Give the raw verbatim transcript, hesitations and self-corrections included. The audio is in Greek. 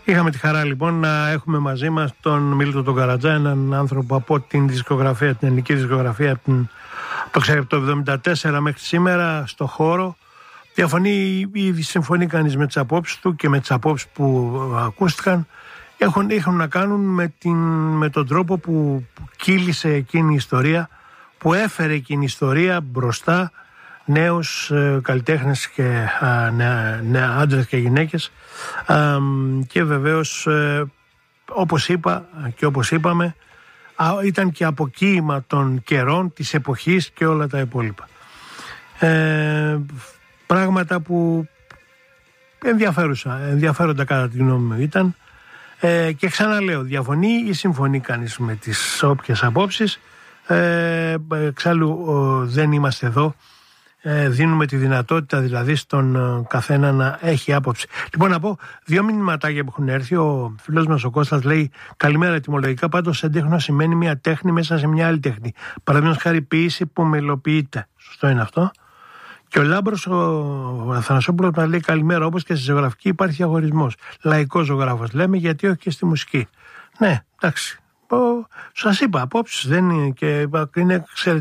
Είχαμε τη χαρά λοιπόν να έχουμε μαζί μας τον Μίλτο τον Καρατζά, έναν άνθρωπο από την δισκογραφία, την ελληνική δισκογραφία, την, το ξέρω από το εβδομήντα τέσσερα μέχρι σήμερα στο χώρο. Διαφωνεί ή συμφωνεί κανείς με τις απόψεις του και με τις απόψεις που ακούστηκαν. Έχουν, έχουν να κάνουν με, την, με τον τρόπο που, που κύλησε εκείνη η ιστορία, που έφερε εκείνη η ιστορία μπροστά νέους ε, καλλιτέχνες και ε, νέα, νέα άντρες και γυναίκες ε, και βεβαίως ε, όπως είπα και όπως είπαμε α, ήταν και αποκοίημα των καιρών, της εποχής και όλα τα υπόλοιπα. Ε, πράγματα που ενδιαφέρουσα, ενδιαφέροντα κατά τη γνώμη μου ήταν ε, και ξαναλέω, διαφωνεί ή συμφωνεί κανείς με τις όποιες απόψεις. Ε, εξάλλου ε, δεν είμαστε εδώ, ε, δίνουμε τη δυνατότητα δηλαδή στον ε, καθένα να έχει άποψη. Λοιπόν, να πω δύο μηνυματάκια που έχουν έρθει. Ο φίλος μας ο Κώστας λέει: καλημέρα, ετυμολογικά πάντως εντέχνο σημαίνει μια τέχνη μέσα σε μια άλλη τέχνη. Παραδείγματος χάρη ποίηση που μελοποιείται. Σωστό είναι αυτό. Και ο Λάμπρος ο Αθανασόπουλος μας λέει: καλημέρα, όπως και στη ζωγραφική υπάρχει διαχωρισμός. Λαϊκός ζωγράφος λέμε, γιατί όχι και στη μουσική. Ναι, εντάξει. Σας είπα, απόψεις δεν είναι και είναι εξαιρετικά.